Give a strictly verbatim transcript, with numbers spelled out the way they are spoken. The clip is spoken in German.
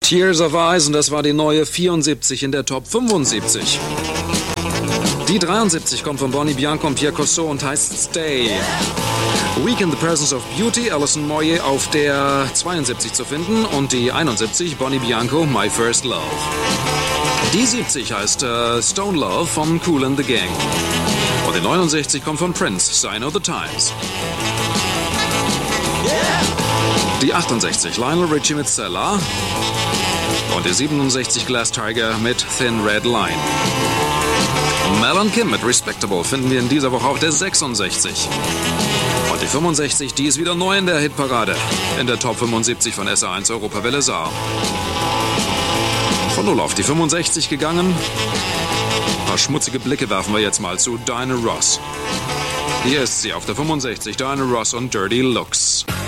Tears of Ice, und das war die neue vierundsiebzig in der Top fünfundsiebzig. Die dreiundsiebzig kommt von Bonnie Bianco und Pierre Cossot und heißt Stay. Week in the Presence of Beauty, Alison Moyet auf der zweiundsiebzig zu finden und die einundsiebzig, Bonnie Bianco, My First Love. Die siebzig heißt äh, Stone Love von Kool and the Gang. Und die neunundsechzig kommt von Prince, Sign of the Times. Die achtundsechzig, Lionel Richie mit Stella. Und die siebenundsechzig, Glass Tiger mit Thin Red Line. Mel und Kim mit Respectable finden wir in dieser Woche auf der sechsundsechzig. Und die fünfundsechzig, die ist wieder neu in der Hitparade. In der Top fünfundsiebzig von S R eins Europawelle Saar. Von null auf die fünfundsechzig gegangen. Ein paar schmutzige Blicke werfen wir jetzt mal zu Diana Ross. Hier ist sie auf der fünfundsechzig, Diana Ross und Dirty Looks.